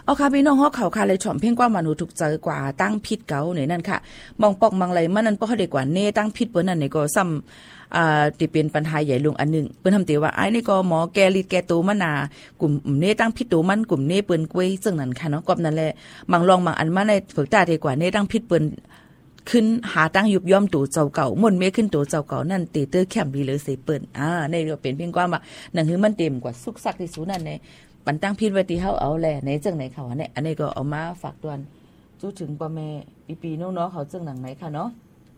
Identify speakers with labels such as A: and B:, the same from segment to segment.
A: เอาค่ะพี่น้องเฮาเขาค่ะเลยฉ่อมเพ่งกว่ามนุษย์ถูกเจอกว่าตั้งผิดเก่าเนี่ยนั่นค่ะมองปอกมองไหลมันนั้นบ่เฮาได้กว่าเน่ตั้งผิดเปิ้นนั่นนี่ก็ซ้ำที่เป็นปัญหาใหญ่ลงอันนึงเปิ้นทำติว่าไอ้นี่ก็หมอแกลิดแกโตมานากลุ่มเน่ตั้งผิดโตมันกลุ่มเน่เปิ้นกวยซึ่งนั่นค่ะเนาะก็นั่นแหละบางลองบางอันมาในฝึกตาดีกว่าเน่ตั้งผิดเปิ้นขึ้นหาตั้งยุบย่อมตู่เจ้าเก่าม่นเมขึ้นตู่เจ้าเก่านั่นตีเตอร์แคมบีเลยสิเปิ้นนี่ก็เป็นเพียงความว่านั่นคือมันเต็มกว่าสุกซักที่สุดนั่นแน่ปันตั้งผิดไว้ที่เฮาเอาแหละในจังไหนเขาเนี่ยอันนี้ก็เอามาฝากตวนจู้ถึงพ่อแม่ปีๆน้องๆเขาจังหนังไหนค่ะเนาะ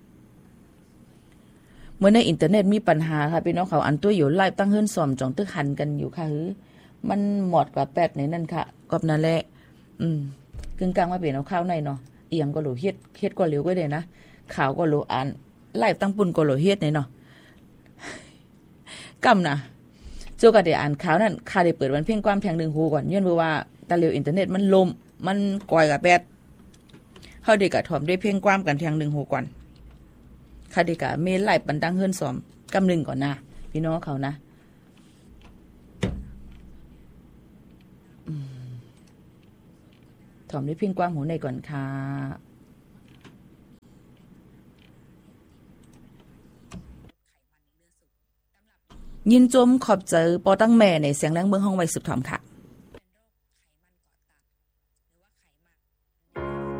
A: เมื่อในอินเทอร์เน็ตมีปัญหาค่ะพี่น้องเขาอันตัวอยู่ไล่ตั้งเฮือนซ่อมจองตึกหันกันอยู่ค่ะมันหมดกว่า8ในนั่นค่ะก็นั่นแหละกึ่งกลางมาเป็นเอาข้าวในเนาะเอียงก็โหลเฮ็ดก็เหลวก็ได้นะข่าวก็โหลอ่านไล่ตั้งปุ่นก็โหลเฮ็ดเนาะกำนะโจก็ได้อ่านข่าวนั่นค่าได้เปิดวันเพ่งความแพง1หูก่อนย้อนว่าตะเหลวอินเทอร์เน็ตมันล่มมันก่อยกับแบดเฮาได้กะถ่อมด้วยเพ่งความกันแพง1หูก่อนค่าได้กะเมไล่ปันตั้งเฮือนซ่อมกำนึงก่อนนะพี่น้องเขานะถ่อมด้วยเพ่งความหูในก่อนค่ะยินจมขอบเจอปอตั้งแม่ในเสียงแรงเมืองห้องไว้สุดถ่อมค่ะ